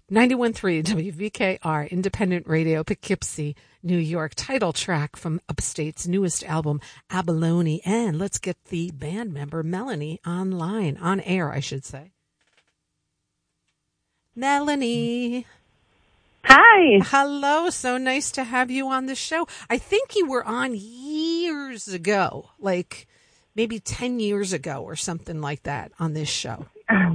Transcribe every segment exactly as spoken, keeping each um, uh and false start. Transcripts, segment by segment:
ninety-one point three W V K R, Independent Radio, Poughkeepsie, New York. Title track from Upstate's newest album, Abalone. And let's get the band member, Melanie, online, on air, I should say. Melanie. Hi. Hello. So nice to have you on the show. I think you were on years ago, like maybe ten years ago or something like that on this show.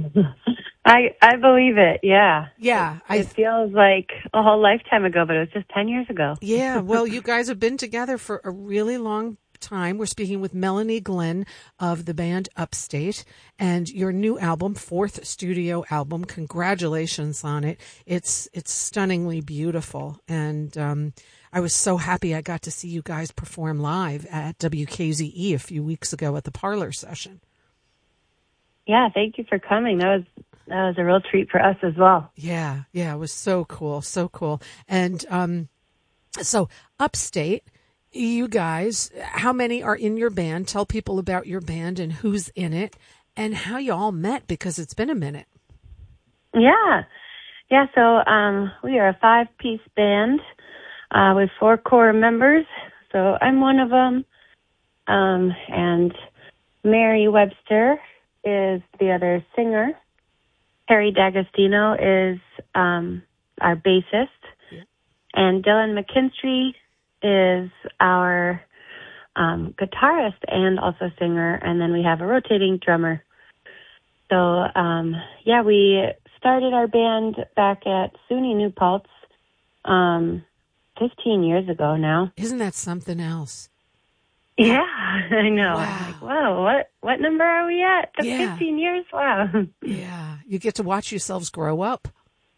I I believe it, yeah. Yeah. It, I it feels like a whole lifetime ago, but it was just ten years ago. Yeah, well, you guys have been together for a really long time. We're speaking with Melanie Glenn of the band Upstate, and your new album, fourth studio album. Congratulations on it. It's it's stunningly beautiful, and um, I was so happy I got to see you guys perform live at W K Z E a few weeks ago at the Parlor Session. Yeah, thank you for coming. That was that was a real treat for us as well. Yeah, yeah, it was so cool, so cool. And um, so Upstate, you guys, how many are in your band? Tell people about your band and who's in it and how you all met, because it's been a minute. Yeah. Yeah, so um, we are a five-piece band uh, with four core members. So I'm one of them. Um, and Mary Webster is the other singer. Harry D'Agostino is um, our bassist. Yeah. And Dylan McKinstry is our um, guitarist and also singer. And then we have a rotating drummer. So, um, yeah, we started our band back at SUNY New Paltz um, fifteen years ago now. Isn't that something else? Yeah, I know. Wow. I'm like, whoa, what, what number are we at? The Yeah. fifteen years? Wow. Yeah, you get to watch yourselves grow up.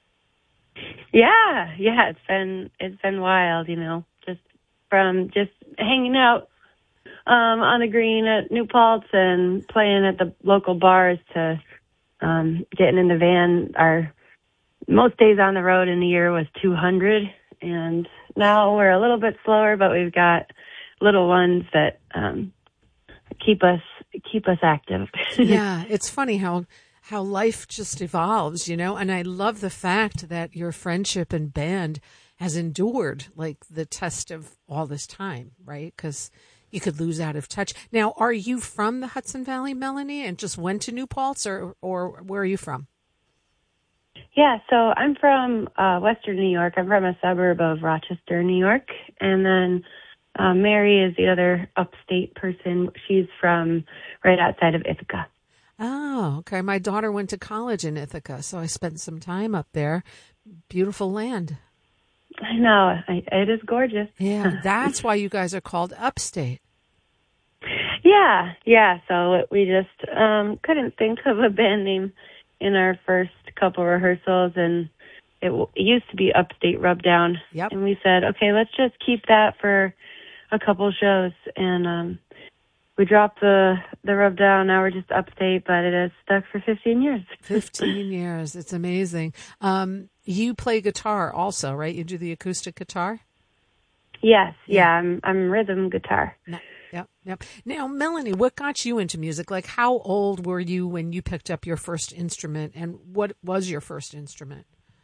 Yeah, yeah, it's been, it's been wild, you know, just from just hanging out um, on the green at New Paltz and playing at the local bars to um, getting in the van. Our most days on the road in a year was two hundred, and now we're a little bit slower, but we've got little ones that um, keep us keep us active. Yeah, it's funny how how life just evolves, you know, and I love the fact that your friendship and band has endured like the test of all this time, right? Because you could lose out of touch. Now, are you from the Hudson Valley, Melanie, and just went to New Paltz, or or where are you from? Yeah, so I'm from uh, Western New York. I'm from a suburb of Rochester, New York, and then Uh, Mary is the other upstate person. She's from right outside of Ithaca. Oh, okay. My daughter went to college in Ithaca, so I spent some time up there. Beautiful land. I know. I, it is gorgeous. Yeah, that's why you guys are called Upstate. Yeah, yeah. So we just um, couldn't think of a band name in our first couple rehearsals, and it, w- it used to be Upstate Rubdown. Yep. And we said, okay, let's just keep that for a couple shows, and um, we dropped the the rub down. Now we're just Upstate, but it has stuck for fifteen years. fifteen years. It's amazing. Um, you play guitar also, right? You do the acoustic guitar? Yes. Yeah. yeah I'm I'm rhythm guitar. No, yep. Yep. Now, Melanie, what got you into music? Like, how old were you when you picked up your first instrument, and what was your first instrument?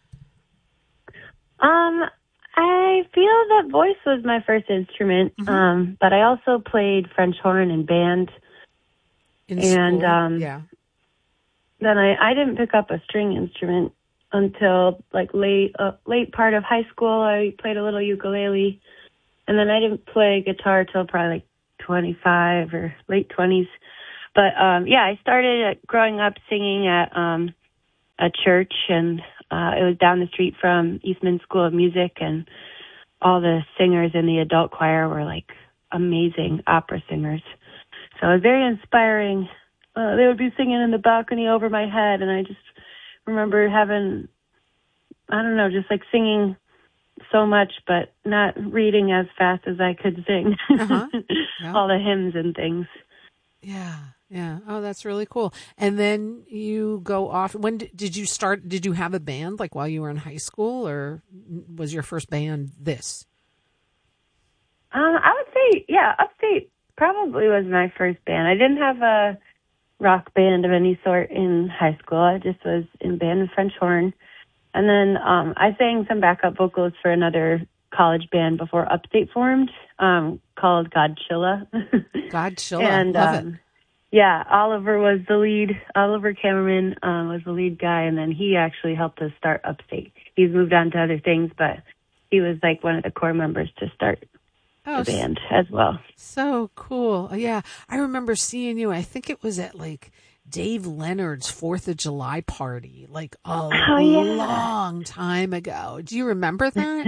Um. I feel that voice was my first instrument, mm-hmm. um, but I also played French horn in band. In and school? Um, yeah. Then I, I didn't pick up a string instrument until like late uh, late part of high school. I played a little ukulele, and then I didn't play guitar till probably like twenty-five or late twenties. But um, yeah, I started growing up singing at um, a church, and Uh, it was down the street from Eastman School of Music, and all the singers in the adult choir were like amazing opera singers. So it was very inspiring. Uh, they would be singing in the balcony over my head, and I just remember having, I don't know, just like singing so much, but not reading as fast as I could sing. Uh-huh. Yeah. All the hymns and things. Yeah. Yeah. Oh, that's really cool. And then you go off. When did, did you start? Did you have a band like while you were in high school, or was your first band this? Um, I would say, yeah, Upstate probably was my first band. I didn't have a rock band of any sort in high school. I just was in band with French horn. And then um, I sang some backup vocals for another college band before Upstate formed, um, called Godchilla. Godchilla, and love um, it. yeah, Oliver was the lead. Oliver Camerman um, was the lead guy, and then he actually helped us start Upstate. He's moved on to other things, but he was like one of the core members to start Oh, the band as well. So cool. Yeah. I remember seeing you. I think it was at like Dave Leonard's fourth of July party, like a oh, yeah. long time ago. Do you remember that?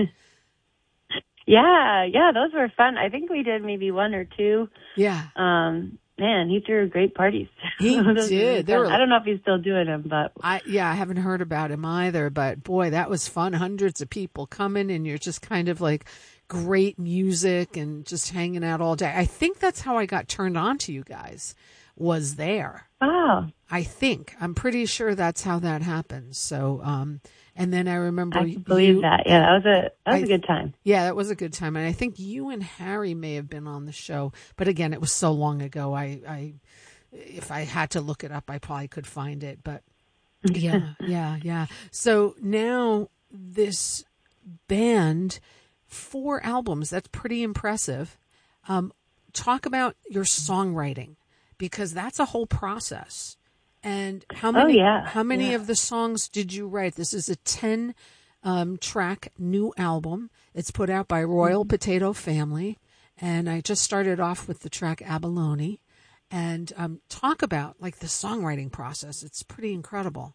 yeah. Yeah. Those were fun. I think we did maybe one or two. Yeah. Um, man, he threw great parties. He did. Really were, I don't know if he's still doing them, but I, yeah, I haven't heard about him either, but boy, that was fun. Hundreds of people coming and you're just kind of like, great music and just hanging out all day. I think that's how I got turned on to you guys, was there. Oh. I think. I'm pretty sure that's how that happened. So, um, and then I remember I can believe you, that. Yeah, that was a that was I, a good time. Yeah, that was a good time. And I think you and Harry may have been on the show. But again, it was so long ago. I, I if I had to look it up, I probably could find it. But yeah, yeah, yeah. So now this band, four albums, that's pretty impressive. Um, talk about your songwriting, because that's a whole process. And how many, oh, yeah. how many yeah. of the songs did you write? This is a ten um, track new album. It's put out by Royal mm-hmm. Potato Family. And I just started off with the track Abalone. And um, talk about like the songwriting process. It's pretty incredible.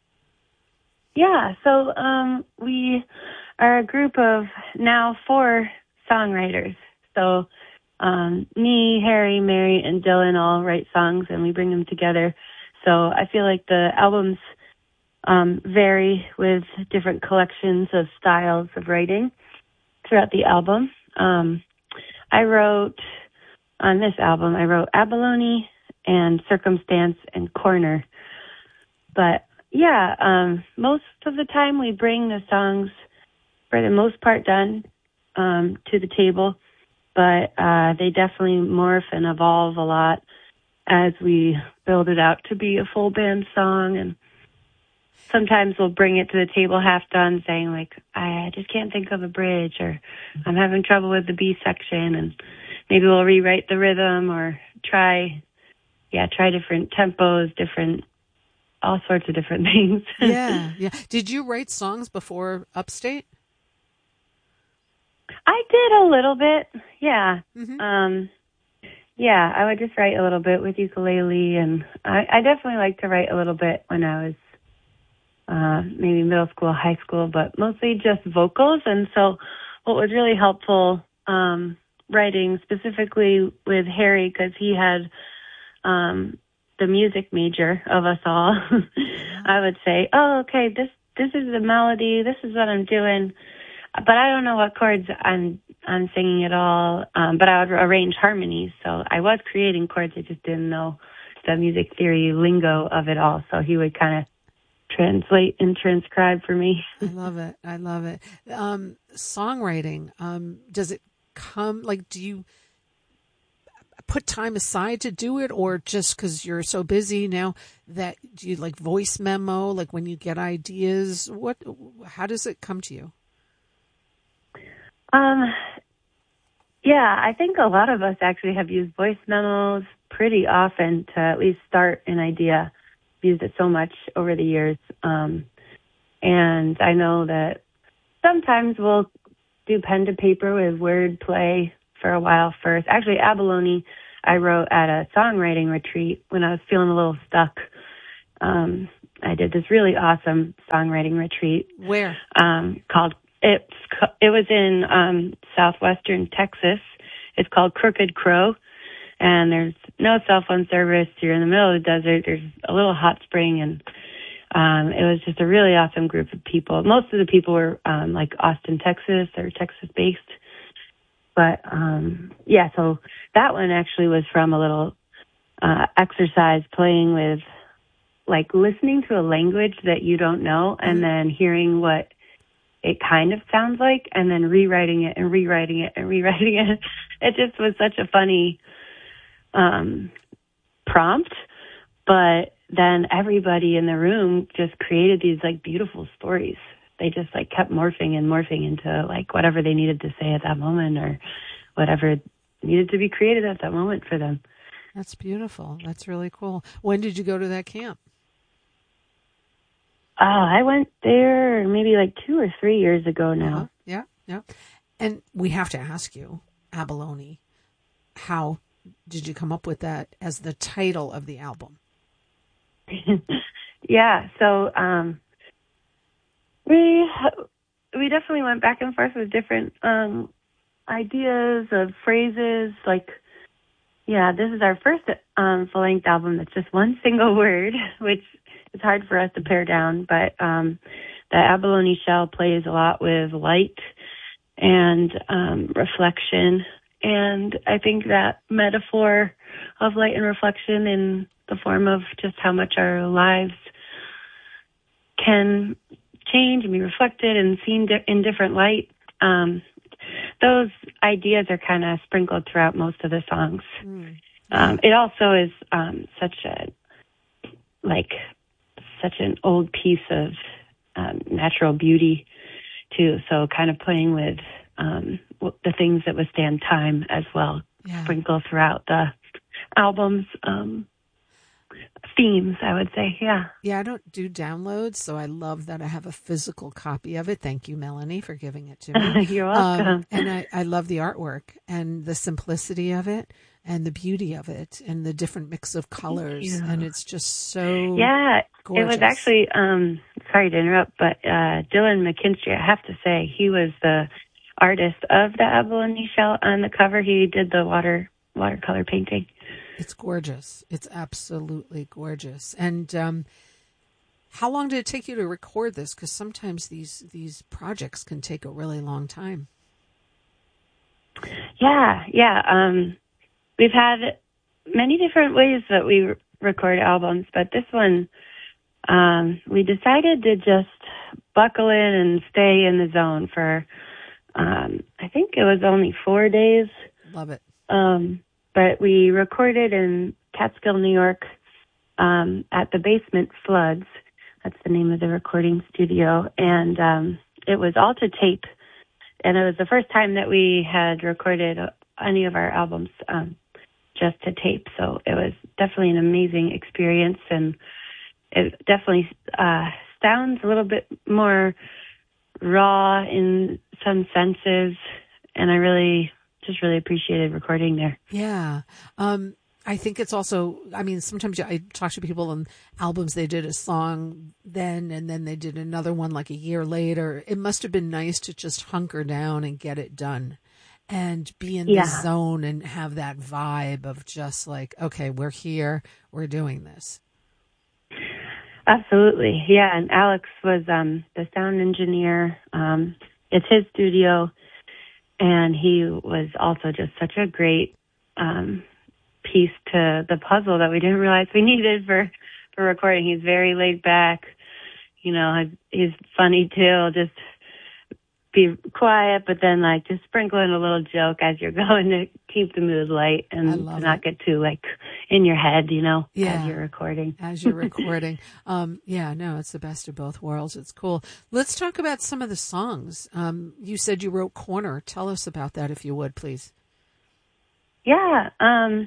Yeah. So um, we are a group of now four songwriters. So um, me, Harry, Mary, and Dylan all write songs, and we bring them together. So I feel like the albums um, vary with different collections of styles of writing throughout the album. Um, I wrote, on this album, I wrote Abalone and Circumstance and Corner. But yeah, um, most of the time we bring the songs, for the most part, done um, to the table, but uh, they definitely morph and evolve a lot as we build it out to be a full band song. And sometimes we'll bring it to the table half done, saying like, I just can't think of a bridge, or I'm having trouble with the B section, and maybe we'll rewrite the rhythm or try, yeah, try different tempos, different, all sorts of different things. yeah, yeah. Did you write songs before Upstate? I did a little bit, yeah. Mm-hmm. Um, yeah, I would just write a little bit with ukulele, and I, I definitely like to write a little bit when I was uh, maybe middle school, high school, but mostly just vocals. And so what was really helpful um, writing specifically with Harry, because he had um, the music major of us all, I would say, oh, okay, this this is the melody, this is what I'm doing, but I don't know what chords I'm I'm singing at all. Um, but I would arrange harmonies, so I was creating chords. I just didn't know the music theory lingo of it all. So he would kind of translate and transcribe for me. I love it. I love it. Um, songwriting. Um, does it come like? Do you put time aside to do it, or just because you're so busy now that do you like voice memo? Like when you get ideas, what? How does it come to you? Um, yeah, I think a lot of us actually have used voice memos pretty often to at least start an idea. Used it so much over the years. Um, and I know that sometimes we'll do pen to paper with word play for a while first. Actually, Abalone, I wrote at a songwriting retreat when I was feeling a little stuck. Um, I did this really awesome songwriting retreat. Where? Um, called It's it was in um, southwestern Texas. It's called Crooked Crow, and there's no cell phone service. You're in the middle of the desert. There's a little hot spring, and um, it was just a really awesome group of people. Most of the people were um, like Austin, Texas, or Texas based. But um, yeah, so that one actually was from a little uh, exercise playing with, like listening to a language that you don't know, and mm-hmm. then hearing what it kind of sounds like, and then rewriting it and rewriting it and rewriting it. It just was such a funny um, prompt. But then everybody in the room just created these like beautiful stories. they just like kept morphing and morphing into like whatever they needed to say at that moment or whatever needed to be created at that moment for them. That's beautiful. That's really cool. When did you go to that camp? Oh, I went there maybe like two or three years ago now. Uh-huh. Yeah, yeah. And we have to ask you, Abalone, how did you come up with that as the title of the album? Yeah, so um, we we definitely went back and forth with different um, ideas of phrases. Like, yeah, this is our first um, full-length album that's just one single word, which is hard for us to pare down. But um, the abalone shell plays a lot with light and um, reflection. And I think that metaphor of light and reflection in the form of just how much our lives can change and be reflected and seen di- in different light. Um, those ideas are kind of sprinkled throughout most of the songs. Mm. Um, it also is um, such a, like, such an old piece of um, natural beauty, too. So kind of playing with um, the things that withstand time as well, yeah. Sprinkle throughout the album's um, themes, I would say. Yeah. Yeah, I don't do downloads, so I love that I have a physical copy of it. Thank you, Melanie, for giving it to me. You're welcome. Um, and I, I love the artwork and the simplicity of it and the beauty of it and the different mix of colors. And it's just so yeah, gorgeous. It was actually, um, sorry to interrupt, but uh, Dylan McKinstry, I have to say, he was the artist of the abalone shell on the cover. He did the water watercolor painting. It's gorgeous. It's absolutely gorgeous. And um, how long did it take you to record this? Because sometimes these these projects can take a really long time. Yeah, yeah. Um, we've had many different ways that we re- record albums, but this one, um, we decided to just buckle in and stay in the zone for, um, I think it was only four days. Love it. Um, but we recorded in Catskill, New York, um, at the Basement Floods. That's the name of the recording studio. And um, it was all to tape. And it was the first time that we had recorded any of our albums um, just to tape. So it was definitely an amazing experience. And it definitely uh, sounds a little bit more raw in some senses. And I really... just really appreciated recording there. Yeah. Um, I think it's also, I mean, sometimes I talk to people on albums, they did a song then, and then they did another one like a year later. It must have been nice to just hunker down and get it done and be in yeah. the zone and have that vibe of just like, okay, we're here, we're doing this. Absolutely. Yeah. And Alex was um, the sound engineer. Um, it's his studio. And he was also just such a great um, piece to the puzzle that we didn't realize we needed for, for recording. He's very laid back. You know, he's funny too. Just be quiet, but then like just sprinkle in a little joke as you're going to keep the mood light and to not it. get too like in your head, you know, yeah. as you're recording. As you're recording. um, yeah, no, it's the best of both worlds. It's cool. Let's talk about some of the songs. Um, you said you wrote Corner. Tell us about that if you would, please. Yeah. Um,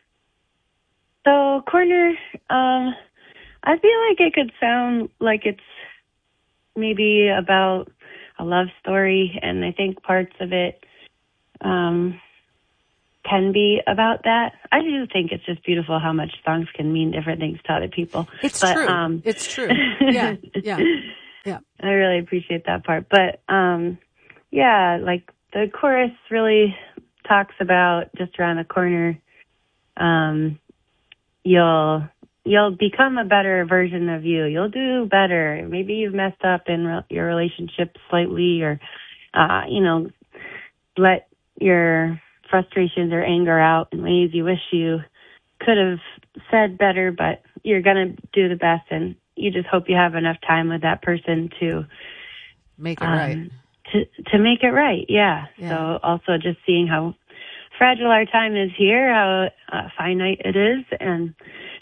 so Corner, um, I feel like it could sound like it's maybe about a love story, and I think parts of it um, can be about that. I do think it's just beautiful how much songs can mean different things to other people. It's but, true. Um, it's true. Yeah, yeah, yeah. I really appreciate that part. But, um, yeah, like the chorus really talks about just around the corner, um, you'll... you'll become a better version of you. You'll do better. Maybe you've messed up in re- your relationship slightly or, uh, you know, let your frustrations or anger out in ways you wish you could have said better, but you're going to do the best, and you just hope you have enough time with that person to make it um, right. To, to make it right, yeah. yeah. So also just seeing how fragile our time is here, how uh, finite it is, and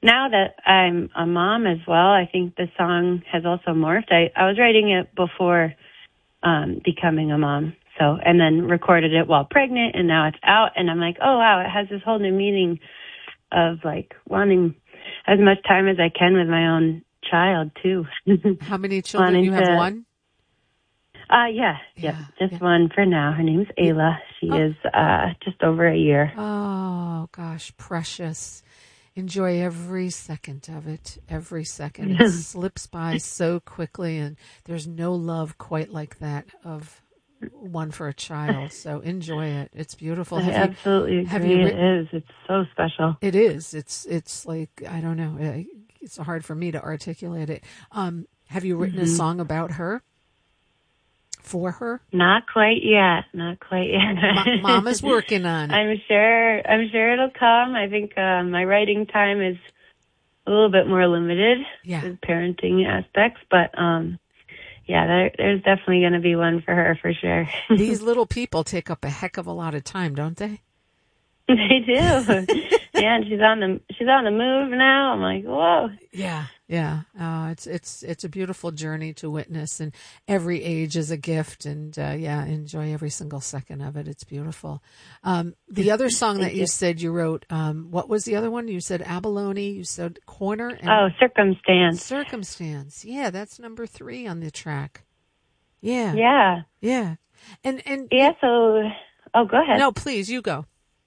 now that I'm a mom as well, I think the song has also morphed. I, I was writing it before um, becoming a mom, so and then recorded it while pregnant, and now it's out, and I'm like, oh wow, it has this whole new meaning of like wanting as much time as I can with my own child too. How many children? You have to, one? Uh, yeah, yeah, yep, just yeah. one for now. Her name's Ayla. She oh. is uh, just over a year. Oh gosh, precious. Enjoy every second of it, every second. It slips by so quickly, and there's no love quite like that of one for a child. So enjoy it. It's beautiful. I have absolutely you, agree. have you it written, is. It's so special. It is. It's it's like, I don't know. It's hard for me to articulate it. Um, have you written Mm-hmm. a song about her? For her? Not quite yet. Not quite yet. M- Mama's working on it. I'm sure. I'm sure it'll come. I think uh, my writing time is a little bit more limited Yeah. with parenting aspects, but um, yeah, there, there's definitely going to be one for her for sure. These little people take up a heck of a lot of time, don't they? They do. Yeah, and she's on the she's on the move now. I'm like, whoa. Yeah, yeah. Uh, it's it's it's a beautiful journey to witness, and every age is a gift. And uh, yeah, enjoy every single second of it. It's beautiful. Um, the other song that you, you said you wrote, um, what was the other one? You said Abalone. You said Corner. And oh, Circumstance. Circumstance. Yeah, that's number three on the track. Yeah. Yeah. Yeah. And and yeah. So, oh, go ahead. No, please, you go.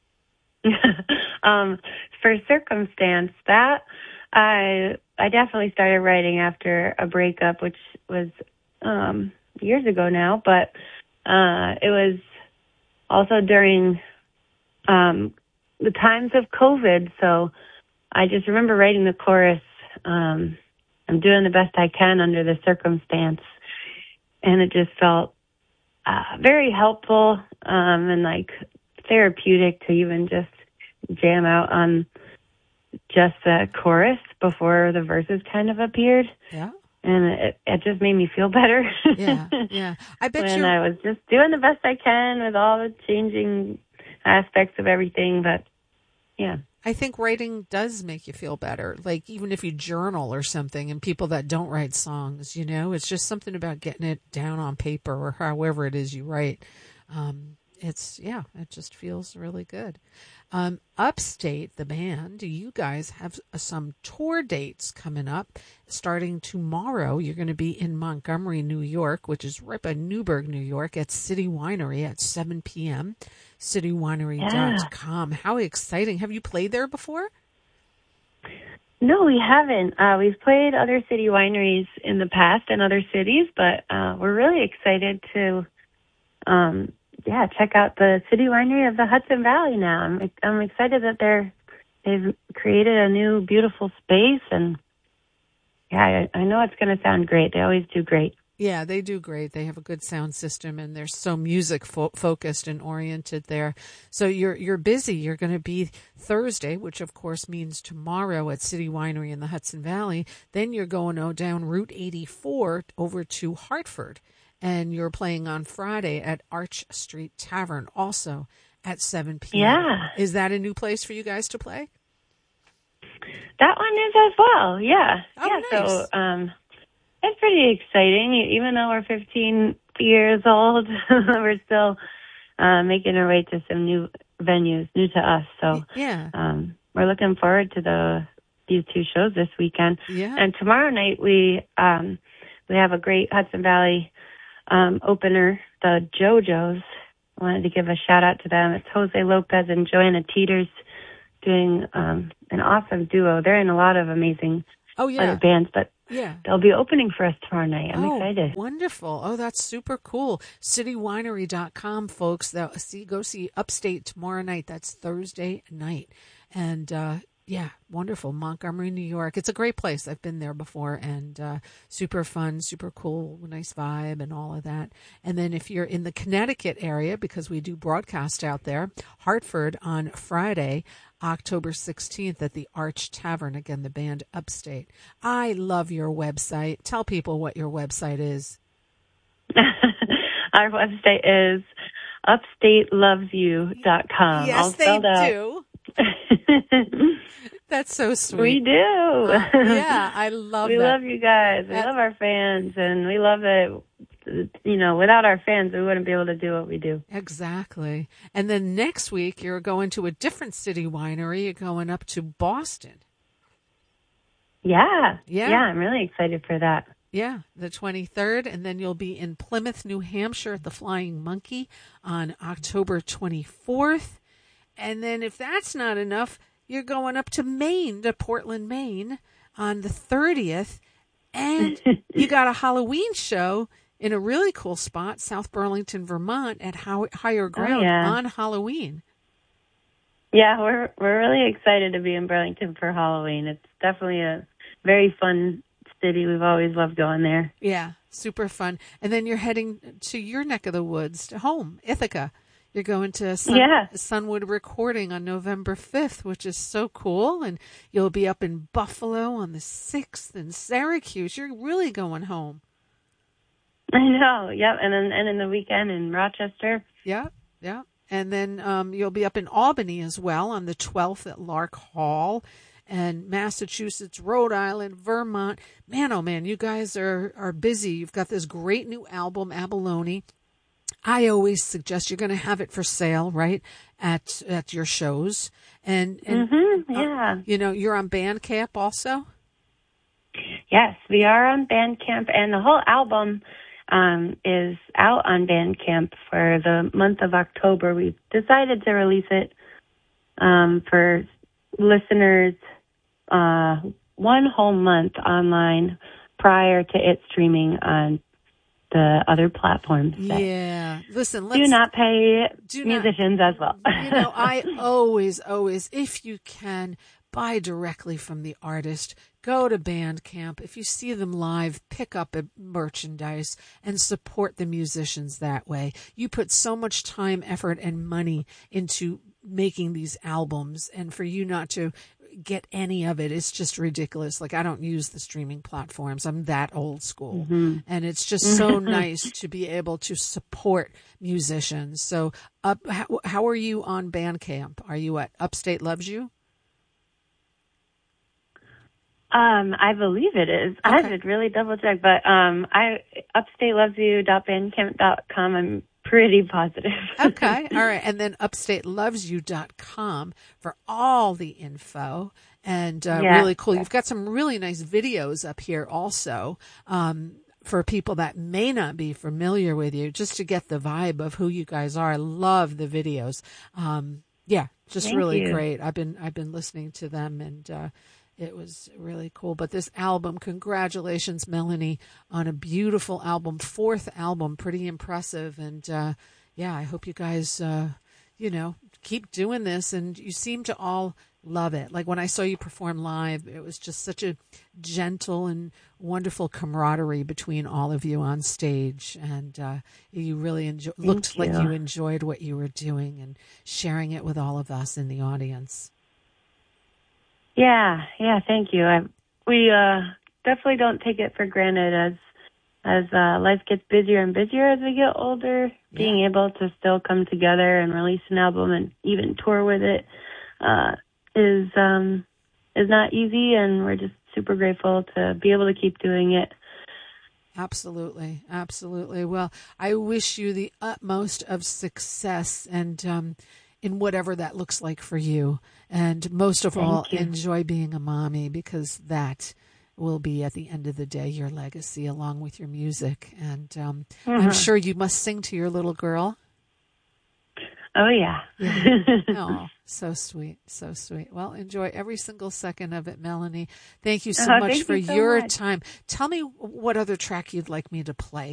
um, for Circumstance, that I I definitely started writing after a breakup, which was um, years ago now, but uh, it was also during um, the times of COVID. So I just remember writing the chorus. Um, I'm doing the best I can under the circumstance, and it just felt uh, very helpful um, and like therapeutic to even just jam out on just the chorus before the verses kind of appeared. Yeah. And it, it just made me feel better. Yeah, yeah. I bet when you I was just doing the best I can with all the changing aspects of everything. But yeah. I think writing does make you feel better. Like even if you journal or something, and people that don't write songs, you know, it's just something about getting it down on paper or however it is you write. Um, it's, yeah, it just feels really good. Um, Upstate, the band, you guys have some tour dates coming up. Starting tomorrow, you're going to be in Montgomery, New York, which is right by Newburgh, New York, at City Winery at seven p.m. city winery dot com. Yeah. How exciting. Have you played there before? No, we haven't. Uh, we've played other city wineries in the past in other cities, but uh, we're really excited to um, yeah, check out the City Winery of the Hudson Valley now. I'm I'm excited that they're they've created a new beautiful space, and yeah, I, I know it's going to sound great. They always do great. Yeah, they do great. They have a good sound system, and they're so music fo- focused and oriented there. So you're you're busy. You're going to be Thursday, which of course means tomorrow at City Winery in the Hudson Valley. Then you're going oh, down Route eighty-four over to Hartford. And you're playing on Friday at Arch Street Tavern, also at seven p.m. Yeah. Is that a new place for you guys to play? That one is as well, yeah. Oh, yeah, nice. So um, it's pretty exciting. Even though we're fifteen years old, we're still uh, making our way to some new venues, new to us. So yeah. um, we're looking forward to the these two shows this weekend. Yeah. And tomorrow night we um, we have a great Hudson Valley Um, opener, the JoJo's. I wanted to give a shout out to them. It's Jose Lopez and Joanna Teeters doing um, an awesome duo. They're in a lot of amazing oh, yeah. other bands, but yeah. they'll be opening for us tomorrow night. I'm oh, excited. Wonderful. Oh, that's super cool. city winery dot com, folks. They'll see, go see Upstate tomorrow night. That's Thursday night. And, uh, yeah, wonderful. Montgomery, New York. It's a great place. I've been there before, and uh, super fun, super cool, nice vibe and all of that. And then if you're in the Connecticut area, because we do broadcast out there, Hartford on Friday, October sixteenth at the Arch Tavern. Again, the band Upstate. I love your website. Tell people what your website is. Our website is upstate loves you dot com. Yes, All they out. do. That's so sweet. We do. Uh, yeah, I love we that. We love you guys. We That's... love our fans, and we love it. You know, without our fans, we wouldn't be able to do what we do. Exactly. And then next week, you're going to a different city winery. You're going up to Boston. Yeah. Yeah. Yeah, I'm really excited for that. Yeah, the twenty-third. And then you'll be in Plymouth, New Hampshire at the Flying Monkey on October twenty-fourth. And then if that's not enough, you're going up to Maine, to Portland, Maine on the thirtieth. And you got a Halloween show in a really cool spot, South Burlington, Vermont, at Higher Ground oh, yeah. on Halloween. Yeah, we're we're really excited to be in Burlington for Halloween. It's definitely a very fun city. We've always loved going there. Yeah, super fun. And then you're heading to your neck of the woods, to home, Ithaca. You're going to Sun, yeah. Sunwood Recording on November fifth, which is so cool. And you'll be up in Buffalo on the sixth and Syracuse. You're really going home. I know, yep, and then and in the weekend in Rochester. Yeah, yeah. And then um, you'll be up in Albany as well on the twelfth at Lark Hall, and Massachusetts, Rhode Island, Vermont. Man, oh man, you guys are, are busy. You've got this great new album, Abalone. I always suggest you're going to have it for sale, right, at at your shows. And, and mm-hmm, yeah. uh, you know, you're on Bandcamp also? Yes, we are on Bandcamp, and the whole album um, is out on Bandcamp for the month of October. We've decided to release it um, for listeners uh, one whole month online prior to it streaming on the other platforms. Yeah. Listen, let's do not pay do musicians not, as well. You know, I always, always, if you can, buy directly from the artist. Go to Bandcamp. If you see them live, pick up a merchandise and support the musicians that way. You put so much time, effort, and money into making these albums, and for you not to get any of it, it's just ridiculous. Like, I don't use the streaming platforms. I'm that old school. Mm-hmm. And it's just so nice to be able to support musicians. So up, how, how are you on Bandcamp? Are you at Upstate Loves You? Um, I believe it is. Okay. I should really double check, but um, I upstate loves you dot bandcamp dot com. I'm pretty positive. Okay, all right, and then upstate loves you dot com for all the info. And uh, yeah. really cool. You've got some really nice videos up here also. Um, for people that may not be familiar with you, just to get the vibe of who you guys are. I love the videos. Um, yeah, just Thank really you. great. I've been I've been listening to them, and uh, it was really cool. But this album, congratulations, Melanie, on a beautiful album, fourth album, pretty impressive. And uh, yeah, I hope you guys, uh, you know, keep doing this. And you seem to all love it. Like when I saw you perform live, it was just such a gentle and wonderful camaraderie between all of you on stage. And uh, you really enjoy- looked you. like you enjoyed what you were doing and sharing it with all of us in the audience. Yeah, yeah, thank you. I, we uh, definitely don't take it for granted as as uh, life gets busier and busier as we get older. Yeah. Being able to still come together and release an album and even tour with it uh, is um, is not easy, and we're just super grateful to be able to keep doing it. Absolutely, absolutely. Well, I wish you the utmost of success, and um, in whatever that looks like for you. And most of Thank all, you. enjoy being a mommy, because that will be, at the end of the day, your legacy along with your music. And um, mm-hmm. I'm sure you must sing to your little girl. Oh, yeah. yeah. Oh, so sweet. So sweet. Well, enjoy every single second of it, Melanie. Thank you so oh, much thank for you so your much. time. Tell me what other track you'd like me to play.